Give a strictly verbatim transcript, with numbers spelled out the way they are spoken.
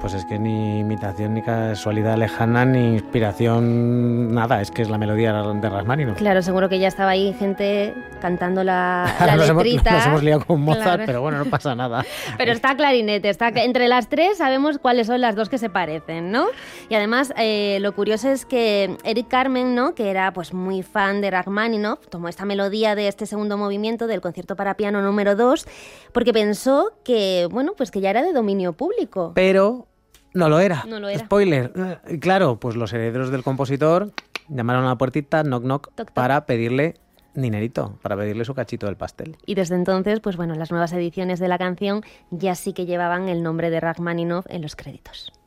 Pues es que ni imitación, ni casualidad lejana, ni inspiración, nada, es que es la melodía de Rachmaninoff. Claro, seguro que ya estaba ahí gente cantando la, la nos letrita. Hemos, nos hemos liado con Mozart, claro. Pero bueno, no pasa nada. Pero está clarinete, está entre las tres sabemos cuáles son las dos que se parecen, ¿no? Y además, eh, lo curioso es que Eric Carmen, ¿no?, que era pues muy fan de Rachmaninoff, tomó esta melodía de este segundo movimiento del concierto para piano número dos porque pensó que, bueno, pues que ya era de dominio público. Pero no lo era. No lo era. Spoiler. Claro, pues los herederos del compositor llamaron a la puertita, knock knock, Toc, toc. para pedirle dinerito, para pedirle su cachito del pastel. Y desde entonces, pues bueno, las nuevas ediciones de la canción ya sí que llevaban el nombre de Rachmaninoff en los créditos.